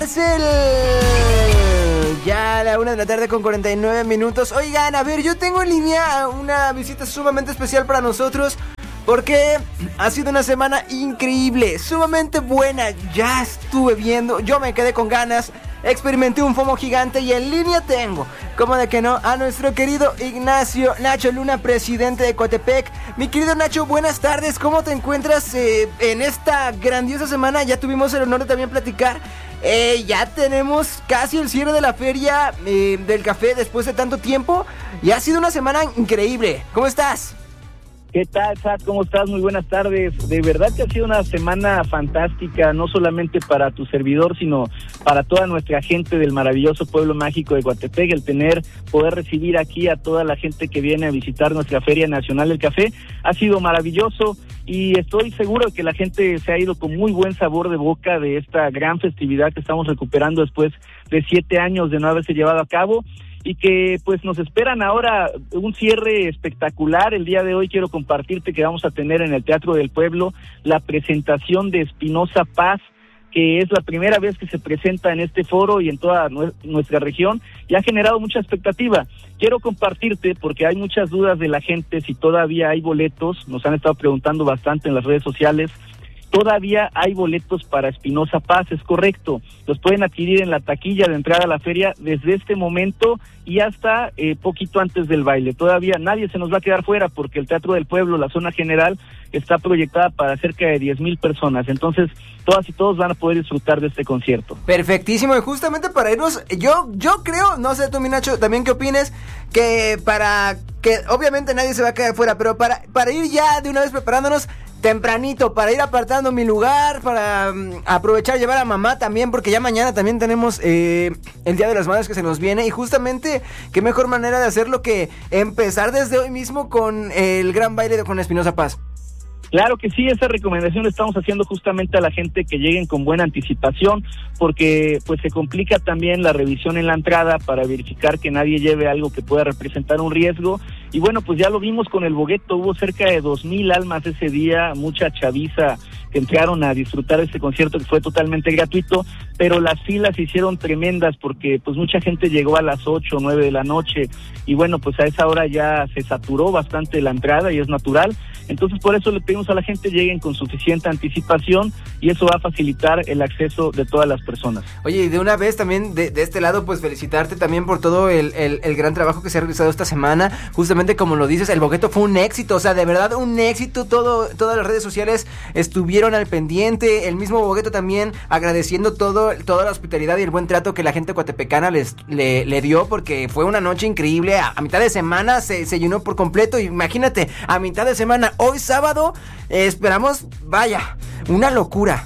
Es ya la 1:49 p.m. Oigan, a ver, yo tengo en línea una visita sumamente especial para nosotros porque ha sido una semana increíble, sumamente buena. Ya estuve viendo, yo me quedé con ganas, experimenté un FOMO gigante y en línea tengo, como de que no, a nuestro querido Ignacio Nacho Luna, presidente de Coatepec. Mi querido Nacho, buenas tardes, ¿cómo te encuentras en esta grandiosa semana? Ya tuvimos el honor de también platicar. Ya tenemos casi el cierre de la feria del café después de tanto tiempo y ha sido una semana increíble. ¿Cómo estás? ¿Qué tal, Zach? ¿Cómo estás? Muy buenas tardes. De verdad que ha sido una semana fantástica, no solamente para tu servidor, sino para toda nuestra gente del maravilloso pueblo mágico de Coatepec. El poder recibir aquí a toda la gente que viene a visitar nuestra Feria Nacional del Café ha sido maravilloso y estoy seguro de que la gente se ha ido con muy buen sabor de boca de esta gran festividad que estamos recuperando después de 7 años de no haberse llevado a cabo. Y que pues nos esperan ahora un cierre espectacular. El día de hoy quiero compartirte que vamos a tener en el Teatro del Pueblo la presentación de Espinosa Paz, que es la primera vez que se presenta en este foro y en toda nuestra región, y ha generado mucha expectativa. Quiero compartirte, porque hay muchas dudas de la gente, si todavía hay boletos, nos han estado preguntando bastante en las redes sociales. Todavía hay boletos para Espinosa Paz, es correcto. Los pueden adquirir en la taquilla de entrada a la feria desde este momento y hasta poquito antes del baile. Todavía nadie se nos va a quedar fuera porque el Teatro del Pueblo, la zona general, está proyectada para cerca de 10,000 personas. Entonces, todas y todos van a poder disfrutar de este concierto. Perfectísimo, y justamente para irnos, yo creo, no sé tú, mi Nacho, también qué opines, que para que obviamente nadie se va a quedar fuera, pero para ir ya de una vez preparándonos tempranito, para ir apartando mi lugar, para aprovechar llevar a mamá también, porque ya mañana también tenemos el Día de las Madres que se nos viene, y justamente qué mejor manera de hacerlo que empezar desde hoy mismo con el gran baile con Espinosa Paz. Claro que sí, esa recomendación la estamos haciendo justamente a la gente que lleguen con buena anticipación, porque pues se complica también la revisión en la entrada para verificar que nadie lleve algo que pueda representar un riesgo. Y bueno, pues ya lo vimos con el Bogueto, hubo cerca de 2,000 almas ese día, mucha chaviza que entraron a disfrutar de este concierto que fue totalmente gratuito, pero las filas se hicieron tremendas porque pues mucha gente llegó a las 8 o 9 de la noche y bueno, pues a esa hora ya se saturó bastante la entrada y es natural. Entonces por eso le pedimos a la gente lleguen con suficiente anticipación y eso va a facilitar el acceso de todas las personas. Oye, y de una vez también de este lado pues felicitarte también por todo el gran trabajo que se ha realizado esta semana. Justamente como lo dices, el Bogueto fue un éxito, o sea, de verdad un éxito. Todas las redes sociales estuvieron al pendiente, el mismo Bogueto también agradeciendo toda la hospitalidad y el buen trato que la gente coatepecana le dio, porque fue una noche increíble. A mitad de semana se llenó por completo. Imagínate, a mitad de semana, hoy sábado, esperamos, vaya, una locura.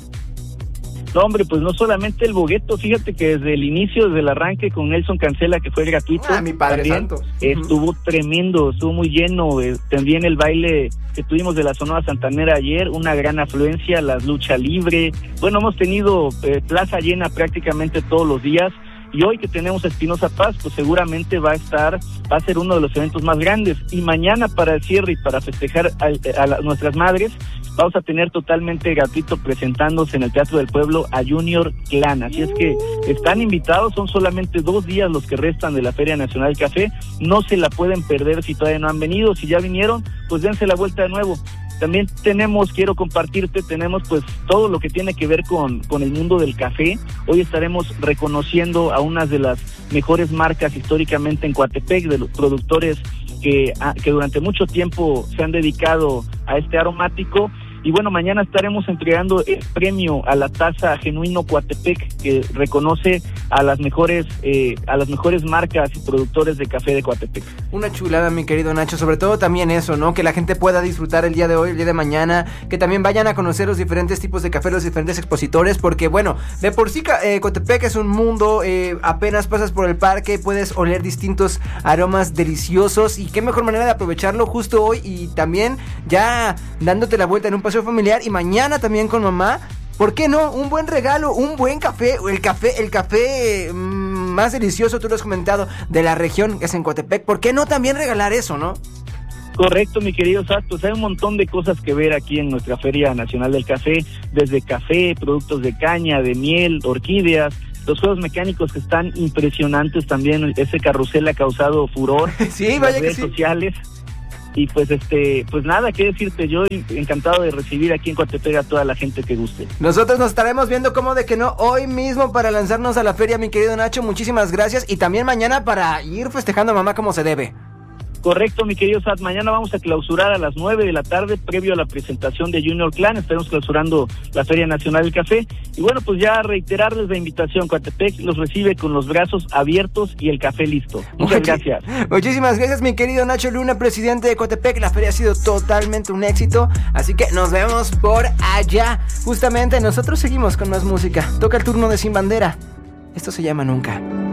No, hombre, pues no solamente el Bogueto, fíjate que desde el inicio, desde el arranque con Nelson Cancela, que fue gratuito, mi padre santo, estuvo tremendo, estuvo muy lleno. También el baile que tuvimos de la Sonora Santanera ayer, una gran afluencia, la lucha libre. Bueno, hemos tenido plaza llena prácticamente todos los días. Y hoy que tenemos a Espinosa Paz, pues seguramente va a ser uno de los eventos más grandes. Y mañana para el cierre y para festejar a nuestras madres, vamos a tener totalmente gratuito presentándose en el Teatro del Pueblo a Junior Clan. Así es que están invitados, son solamente 2 días los que restan de la Feria Nacional del Café. No se la pueden perder si todavía no han venido. Si ya vinieron, pues dense la vuelta de nuevo. También quiero compartirte, tenemos pues todo lo que tiene que ver con el mundo del café. Hoy estaremos reconociendo a unas de las mejores marcas históricamente en Coatepec, de los productores que durante mucho tiempo se han dedicado a este aromático. Y bueno, mañana estaremos entregando el premio a la Taza Genuino Coatepec, que reconoce a las mejores marcas y productores de café de Coatepec. Una chulada, mi querido Nacho, sobre todo también eso, ¿no? Que la gente pueda disfrutar el día de hoy, el día de mañana, que también vayan a conocer los diferentes tipos de café, los diferentes expositores, porque bueno, de por sí Coatepec es un mundo, apenas pasas por el parque, puedes oler distintos aromas deliciosos, y qué mejor manera de aprovecharlo justo hoy, y también ya dándote la vuelta en un paseo familiar, y mañana también con mamá. ¿Por qué no? Un buen regalo, un buen café, el café más delicioso, tú lo has comentado, de la región, que es en Coatepec. ¿Por qué no también regalar eso, no? Correcto, mi querido Zach, pues hay un montón de cosas que ver aquí en nuestra Feria Nacional del Café, desde café, productos de caña, de miel, orquídeas, los juegos mecánicos que están impresionantes también. Ese carrusel ha causado furor sí, en vaya las redes sociales. Y pues pues nada, qué decirte, yo encantado de recibir aquí en Coatepec a toda la gente que guste. Nosotros nos estaremos viendo como de que no hoy mismo para lanzarnos a la feria, mi querido Nacho, muchísimas gracias, y también mañana para ir festejando a mamá como se debe. Correcto, mi querido Sad, mañana vamos a clausurar a las 9 de la tarde, previo a la presentación de Junior Clan, estaremos clausurando la Feria Nacional del Café, y bueno, pues ya reiterarles la invitación, Coatepec los recibe con los brazos abiertos y el café listo. Muchas gracias. Muchísimas gracias, mi querido Nacho Luna, presidente de Coatepec. La feria ha sido totalmente un éxito, así que nos vemos por allá. Justamente nosotros seguimos con más música, toca el turno de Sin Bandera, esto se llama Nunca.